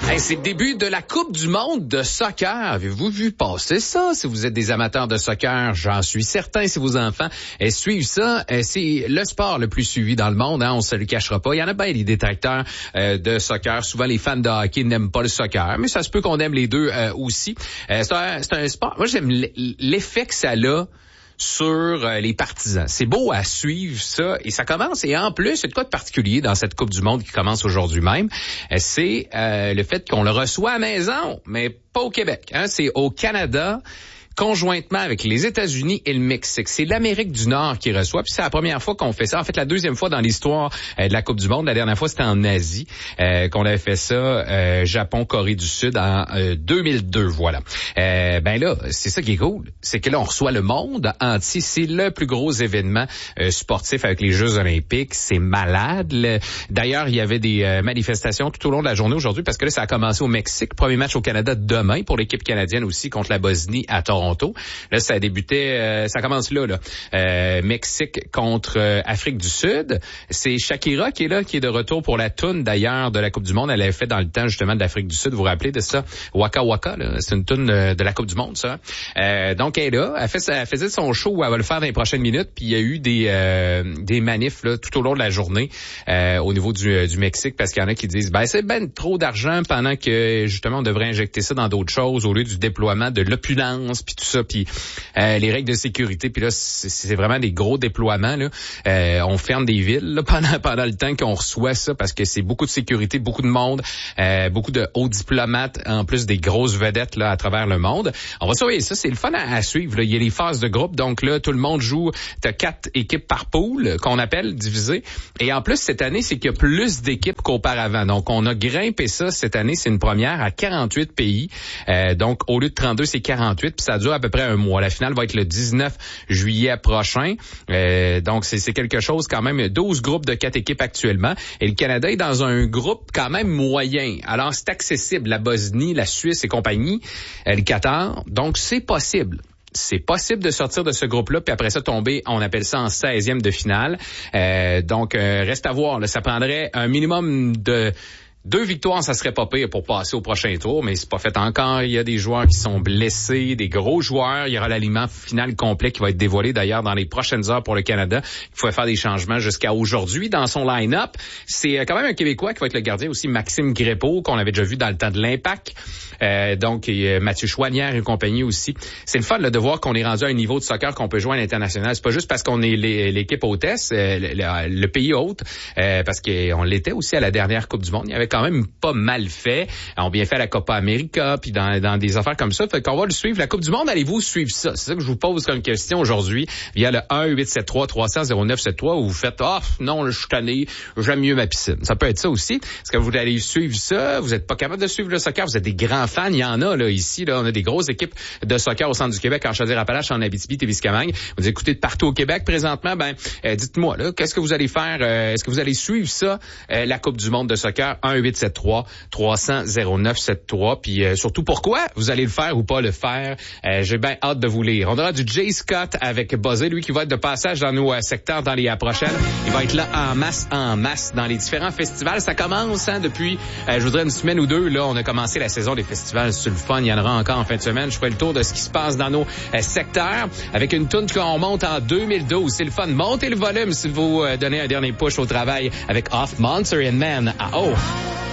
Hey, c'est le début de la Coupe du monde de soccer. Avez-vous vu passer ça? Si vous êtes des amateurs de soccer, j'en suis certain. Si vos enfants suivent ça, c'est le sport le plus suivi dans le monde. Hein, on se le cachera pas. Il y en a bien des détracteurs de soccer. Souvent, les fans de hockey n'aiment pas le soccer, mais ça se peut qu'on aime les deux aussi. C'est un sport. Moi, j'aime l'effet que ça a sur les partisans. C'est beau à suivre ça et ça commence. Et en plus, il y a de quoi de particulier dans cette Coupe du monde qui commence aujourd'hui même. C'est le fait qu'on le reçoit à la maison, mais pas au Québec. Hein? C'est au Canada, conjointement avec les États-Unis et le Mexique. C'est l'Amérique du Nord qui reçoit, puis c'est la première fois qu'on fait ça. En fait, la deuxième fois dans l'histoire de la Coupe du monde. La dernière fois, c'était en Asie qu'on avait fait ça, Japon, Corée du Sud en 2002, voilà. Ben là, c'est ça qui est cool. C'est que là, on reçoit le monde entier. C'est le plus gros événement sportif avec les Jeux olympiques. C'est malade. D'ailleurs, il y avait des manifestations tout au long de la journée aujourd'hui parce que là, ça a commencé au Mexique. Premier match au Canada demain pour l'équipe canadienne aussi contre la Bosnie à Toronto. Là, ça a débuté, ça commence là. Mexique contre Afrique du Sud. C'est Shakira qui est là, qui est de retour pour la toune d'ailleurs de la Coupe du monde. Elle avait fait dans le temps justement de l'Afrique du Sud. Vous vous rappelez de ça? Waka Waka, là. C'est une toune de la Coupe du monde, ça. Donc elle est là. Elle faisait son show où elle va le faire dans les prochaines minutes. Puis il y a eu des manifs là, tout au long de la journée au niveau du Mexique parce qu'il y en a qui disent c'est ben trop d'argent pendant que justement on devrait injecter ça dans d'autres choses au lieu du déploiement de l'opulence puis tout ça, puis les règles de sécurité, puis là c'est vraiment des gros déploiements là. On ferme des villes là, pendant le temps qu'on reçoit ça parce que c'est beaucoup de sécurité, beaucoup de monde, beaucoup de hauts diplomates en plus des grosses vedettes là à travers le monde. On va surveiller ça, c'est le fun à suivre là. Il y a les phases de groupe, donc là tout le monde joue, t'as 4 équipes par pool qu'on appelle divisées, et en plus cette année c'est qu'il y a plus d'équipes qu'auparavant. Donc on a grimpé ça cette année, c'est une première à 48 pays. Donc au lieu de 32, c'est 48, puis ça dure à peu près un mois. La finale va être le 19 juillet prochain. Donc, c'est quelque chose quand même. 12 groupes de 4 équipes actuellement. Et le Canada est dans un groupe quand même moyen. Alors, c'est accessible. La Bosnie, la Suisse et compagnie, le Qatar. Donc, c'est possible. C'est possible de sortir de ce groupe-là, puis après ça, tomber, on appelle ça en 16e de finale. Donc, reste à voir. Là, ça prendrait un minimum de 2 victoires, ça serait pas pire pour passer au prochain tour, mais c'est pas fait encore. Il y a des joueurs qui sont blessés, des gros joueurs. Il y aura l'aliment final complet qui va être dévoilé d'ailleurs dans les prochaines heures pour le Canada. Il faut faire des changements jusqu'à aujourd'hui dans son line-up. C'est quand même un Québécois qui va être le gardien aussi, Maxime Grépeau, qu'on avait déjà vu dans le temps de l'Impact. Donc, Mathieu Chouanière et compagnie aussi. C'est le fun là, de voir qu'on est rendu à un niveau de soccer qu'on peut jouer à l'international. C'est pas juste parce qu'on est l'équipe hôtesse, le pays hôte, parce qu'on l'était aussi à la dernière Coupe du monde. Il y avait quand même pas mal fait. On bien fait à la Copa América, puis dans des affaires comme ça. Fait qu'on va le suivre. La Coupe du monde, allez-vous suivre ça? C'est ça que je vous pose comme question aujourd'hui via le 1-873-300-0973 où vous faites « non, je suis tanné, j'aime mieux ma piscine ». Ça peut être ça aussi. Est-ce que vous allez suivre ça? Vous n'êtes pas capable de suivre le soccer? Vous êtes des grands fans. Il y en a là ici. Là, on a des grosses équipes de soccer au centre du Québec, en Chaudière-Appalaches, en Abitibi-Témiscamingue. Vous écoutez de partout au Québec présentement. Dites-moi, là, qu'est-ce que vous allez faire? Est-ce que vous allez suivre ça, la Coupe du monde de soccer? 1-873-300-0973. Puis surtout, pourquoi vous allez le faire ou pas le faire? J'ai bien hâte de vous lire. On aura du Jay Scott avec Buzzé, lui qui va être de passage dans nos secteurs dans les prochaines. Il va être là en masse dans les différents festivals. Ça commence depuis, je voudrais une semaine ou deux. Là, on a commencé la saison des festivals sur le fun. Il y en aura encore en fin de semaine. Je ferai le tour de ce qui se passe dans nos secteurs avec une toune qu'on monte en 2012. C'est le fun. Montez le volume si vous donnez un dernier push au travail avec Off Monster and Man à haut.